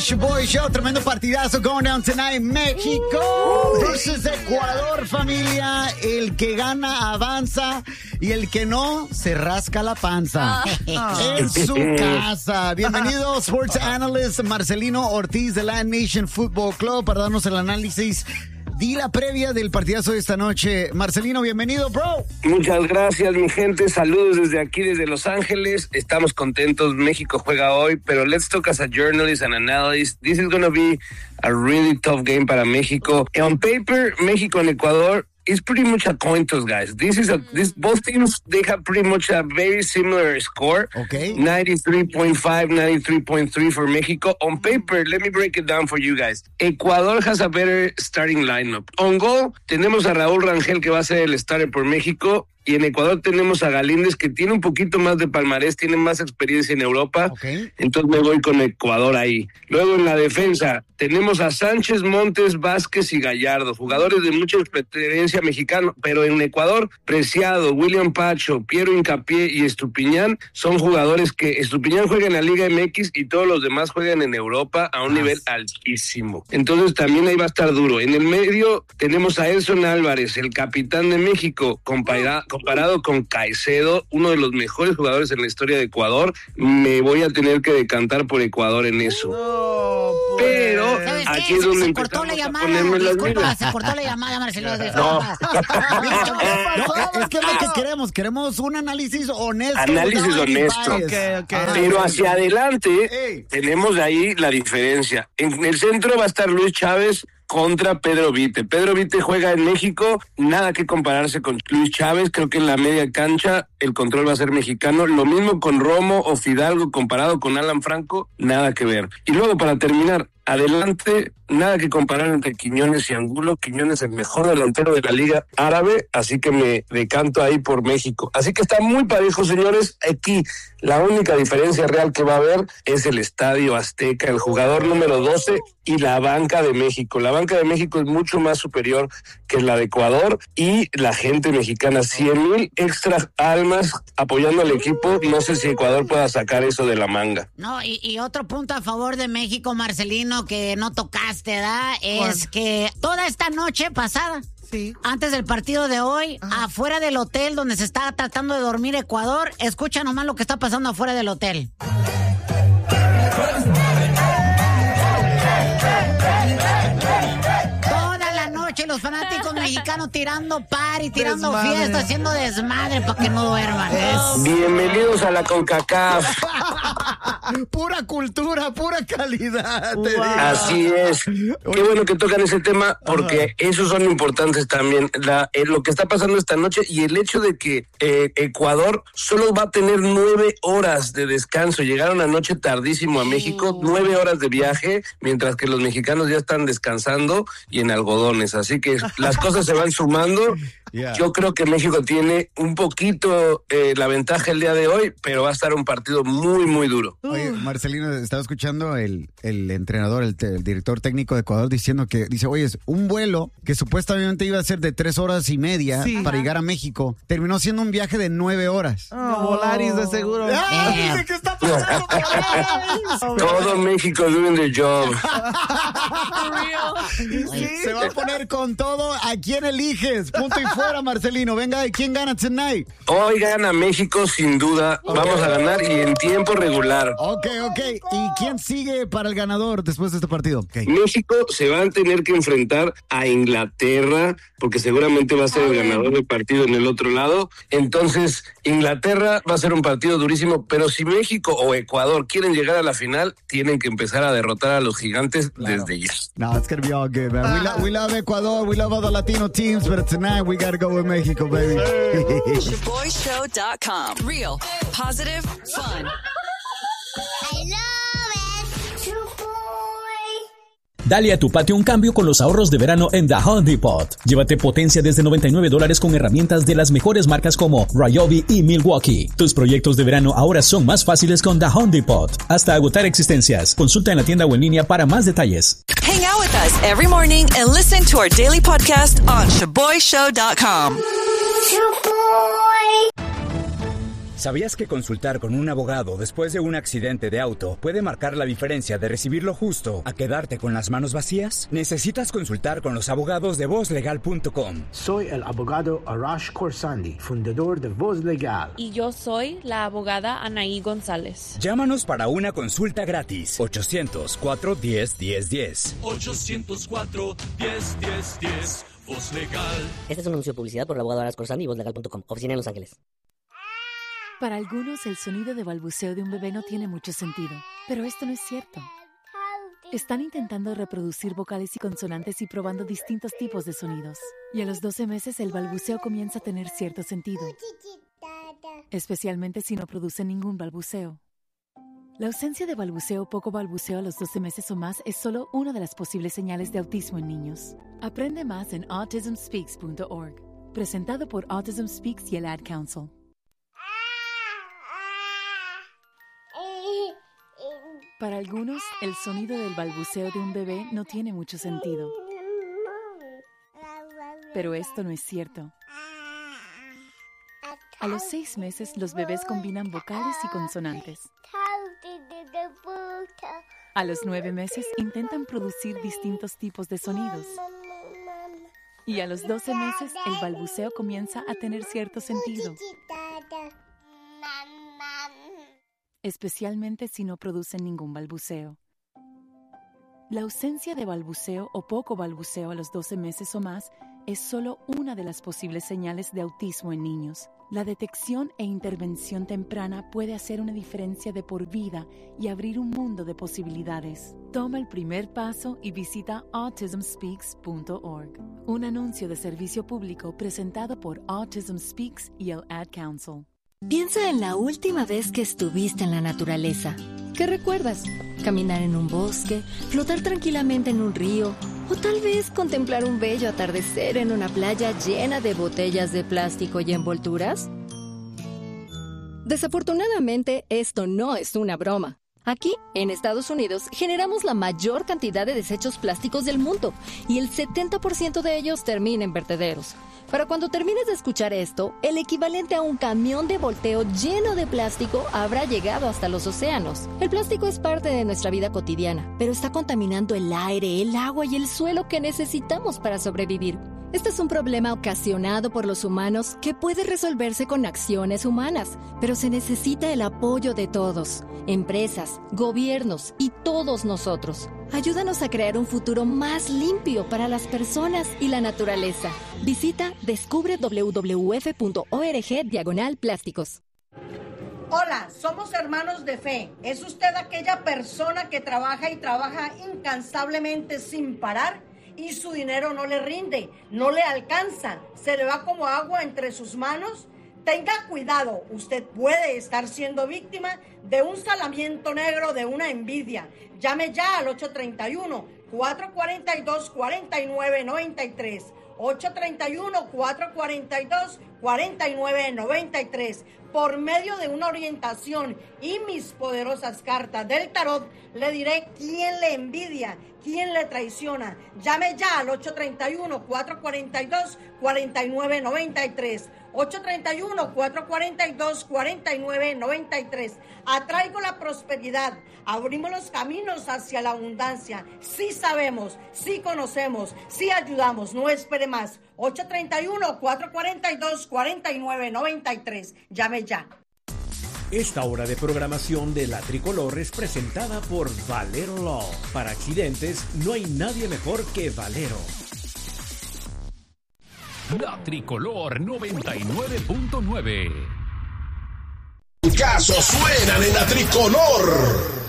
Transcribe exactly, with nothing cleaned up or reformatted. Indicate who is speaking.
Speaker 1: Shoboy Show, tremendo partidazo going down tonight. México versus Ecuador, familia. El que gana avanza y el que no se rasca la panza. En su casa. Bienvenido, Sports Analyst Marcelino Ortiz de la Nation Football Club para darnos el análisis y la previa del partidazo de esta noche. Marcelino, bienvenido, bro.
Speaker 2: Muchas gracias, mi gente. Saludos desde aquí, desde Los Ángeles. Estamos contentos. México juega hoy, pero let's talk as a journalist and analyst. This is going to be a really tough game para México. On paper, México and Ecuador, it's pretty much a coin toss, guys. This is a this both teams, they have pretty much a very similar score.
Speaker 1: Okay.
Speaker 2: ninety-three point five, ninety-three point three for Mexico. On paper, let me break it down for you guys. Ecuador has a better starting lineup. On goal, tenemos a Raúl Rangel, que va a ser el starter por México. Y en Ecuador tenemos a Galíndez, que tiene un poquito más de palmarés, tiene más experiencia en Europa.
Speaker 1: Okay.
Speaker 2: Entonces me voy con Ecuador ahí. Luego en la defensa tenemos a Sánchez, Montes, Vázquez y Gallardo, jugadores de mucha experiencia mexicana, pero en Ecuador, Preciado, William Pacho, Piero Hincapié y Estupiñán son jugadores que Estupiñán juega en la Liga M X y todos los demás juegan en Europa a un nivel altísimo. Entonces también ahí va a estar duro. En el medio tenemos a Edson Álvarez, el capitán de México, comparado comparado con Caicedo, uno de los mejores jugadores en la historia de Ecuador. Me voy a tener que decantar por Ecuador en eso.
Speaker 1: No,
Speaker 2: pero aquí es donde
Speaker 3: se cortó la llamada. Disculpa, se cortó la llamada, Marcelo.
Speaker 2: No.
Speaker 1: no, es que es lo que queremos. Queremos un análisis honesto.
Speaker 2: Análisis honesto.
Speaker 1: Okay, okay.
Speaker 2: Pero hacia adelante
Speaker 1: Hey.
Speaker 2: tenemos ahí la diferencia. En el centro va a estar Luis Chávez contra Pedro Vite. Pedro Vite juega en México, nada que compararse con Luis Chávez. Creo que en la media cancha el control va a ser mexicano. Lo mismo con Romo o Fidalgo comparado con Alan Franco, nada que ver. Y luego, para terminar, adelante, nada que comparar entre Quiñones y Angulo. Quiñones, el mejor delantero de la Liga Árabe, así que me decanto ahí por México. Así que está muy parejo, señores. Aquí la única diferencia real que va a haber es el Estadio Azteca, el jugador número doce y la banca de México. La banca de México es mucho más superior que la de Ecuador y la gente mexicana, cien mil extra almas apoyando al equipo. No sé si Ecuador pueda sacar eso de la manga.
Speaker 3: No, y, y otro punto a favor de México, Marcelino, que no tocaste, ¿verdad? Es que toda esta noche pasada,
Speaker 4: sí,
Speaker 3: antes del partido de hoy, ajá, afuera del hotel donde se está tratando de dormir Ecuador, escucha nomás lo que está pasando afuera del hotel. Toda la noche los fanáticos mexicanos tirando party, tirando
Speaker 4: Desmadre.
Speaker 3: fiesta, haciendo desmadre para que no duerman. Es...
Speaker 2: Bienvenidos a la CONCACAF.
Speaker 1: Pura cultura, pura calidad.
Speaker 4: Wow.
Speaker 1: Te digo.
Speaker 2: Así es. Qué bueno que tocan ese tema porque Ajá. esos son importantes también. La, eh, lo que está pasando esta noche y el hecho de que eh, Ecuador solo va a tener nueve horas de descanso. Llegaron anoche tardísimo a México, nueve horas de viaje, mientras que los mexicanos ya están descansando y en algodones. Así que las cosas se van sumando. Yeah. Yo creo que México tiene un poquito eh, la ventaja el día de hoy, pero va a estar un partido muy, muy duro.
Speaker 1: Oye, Marcelino, estaba escuchando el, el entrenador, el, el director técnico de Ecuador diciendo que, dice, oye, es un vuelo que supuestamente iba a ser de tres horas y media sí. para llegar a México, terminó siendo un viaje de nueve horas.
Speaker 4: Oh, no. Volaris de seguro.
Speaker 1: ¡Ah! Dice que está pasando por
Speaker 2: todo México doing the job.
Speaker 1: Sí, se va a poner con todo. ¿A quién eliges? Punto y fuera, Marcelino. Venga, ¿quién gana tonight?
Speaker 2: Hoy gana México, sin duda. Okay. Vamos a ganar y en tiempo regular.
Speaker 1: Ok, ok. ¿Y quién sigue para el ganador después de este partido? Okay.
Speaker 2: México se va a tener que enfrentar a Inglaterra, porque seguramente va a ser el ganador del partido en el otro lado. Entonces, Inglaterra va a ser un partido durísimo, pero si México o Ecuador quieren llegar a la final, tienen que empezar a derrotar a los gigantes claro. desde ya.
Speaker 1: No, it's gonna be all good, man. We, lo- we love Ecuador, we love all the Latino teams, but tonight we gotta go with Mexico, baby.
Speaker 5: Shoboy Show dot com. Real, positive, fun.
Speaker 6: I love it. Shoboy.
Speaker 7: Dale a tu patio un cambio con los ahorros de verano en The Home Depot. Llévate potencia desde noventa y nueve dólares con herramientas de las mejores marcas como Ryobi y Milwaukee. Tus proyectos de verano ahora son más fáciles con The Home Depot. Hasta agotar existencias. Consulta en la tienda o en línea para más detalles.
Speaker 5: Hang out with us every morning and listen to our daily podcast on Shoboy Show dot com.
Speaker 6: Shoboy.
Speaker 4: ¿Sabías que consultar con un abogado después de un accidente de auto puede marcar la diferencia de recibir lo justo a quedarte con las manos vacías? Necesitas consultar con los abogados de voz legal punto com.
Speaker 8: Soy el abogado Arash Khorsandi, fundador de Voz Legal.
Speaker 9: Y yo soy la abogada Anaí González.
Speaker 4: Llámanos para una consulta gratis. ochocientos, cuatro uno cero, uno cero uno cero.
Speaker 10: ochocientos cuatro, uno cero uno cero. Voz Legal.
Speaker 11: Este es un anuncio de publicidad por el abogado Arash Khorsandi y voz legal punto com. Oficina en Los Ángeles.
Speaker 12: Para algunos, el sonido de balbuceo de un bebé no tiene mucho sentido, pero esto no es cierto. Están intentando reproducir vocales y consonantes y probando distintos tipos de sonidos. Y a los doce meses el balbuceo comienza a tener cierto sentido, especialmente si no produce ningún balbuceo. La ausencia de balbuceo o poco balbuceo a los doce meses o más es solo una de las posibles señales de autismo en niños. Aprende más en autism speaks punto org, presentado por Autism Speaks y el Ad Council. Para algunos, el sonido del balbuceo de un bebé no tiene mucho sentido. Pero esto no es cierto. A los seis meses, los bebés combinan vocales y consonantes. A los nueve meses, intentan producir distintos tipos de sonidos. Y a los doce meses, el balbuceo comienza a tener cierto sentido, especialmente si no producen ningún balbuceo. La ausencia de balbuceo o poco balbuceo a los doce meses o más es solo una de las posibles señales de autismo en niños. La detección e intervención temprana puede hacer una diferencia de por vida y abrir un mundo de posibilidades. Toma el primer paso y visita autism speaks punto org. Un anuncio de servicio público presentado por Autism Speaks y el Ad Council.
Speaker 13: Piensa en la última vez que estuviste en la naturaleza. ¿Qué recuerdas? ¿Caminar en un bosque? ¿Flotar tranquilamente en un río? ¿O tal vez contemplar un bello atardecer en una playa llena de botellas de plástico y envolturas? Desafortunadamente, esto no es una broma. Aquí, en Estados Unidos, generamos la mayor cantidad de desechos plásticos del mundo y el setenta por ciento de ellos termina en vertederos. Para cuando termines de escuchar esto, el equivalente a un camión de volteo lleno de plástico habrá llegado hasta los océanos. El plástico es parte de nuestra vida cotidiana, pero está contaminando el aire, el agua y el suelo que necesitamos para sobrevivir. Este es un problema ocasionado por los humanos que puede resolverse con acciones humanas, pero se necesita el apoyo de todos, empresas, gobiernos y todos nosotros. Ayúdanos a crear un futuro más limpio para las personas y la naturaleza. Visita descubre w w f punto org diagonal plásticos.
Speaker 14: Hola, somos hermanos de fe. ¿Es usted aquella persona que trabaja y trabaja incansablemente sin parar? Y su dinero no le rinde, no le alcanza, se le va como agua entre sus manos. Tenga cuidado, usted puede estar siendo víctima de un salamiento negro, de una envidia. Llame ya al ocho tres uno, cuatro cuatro dos, cuatro nueve nueve tres. ocho tres uno, cuatro cuatro dos, cuatro nueve nueve tres. Por medio de una orientación y mis poderosas cartas del tarot, le diré quién le envidia, quién le traiciona. Llame ya al ocho tres uno, cuatro cuatro dos, cuatro nueve nueve tres. ocho tres uno, cuatro cuatro dos, cuatro nueve nueve tres. Atraigo la prosperidad, abrimos los caminos hacia la abundancia. Sí sabemos, sí conocemos, sí ayudamos, no espere más. ocho tres uno, cuatro cuatro dos, cuatro nueve nueve tres. Llame ya.
Speaker 15: Esta hora de programación de La Tricolor es presentada por Valero Law. Para accidentes, no hay nadie mejor que Valero.
Speaker 16: La Tricolor noventa y nueve punto nueve.
Speaker 17: Casos suenan en La Tricolor.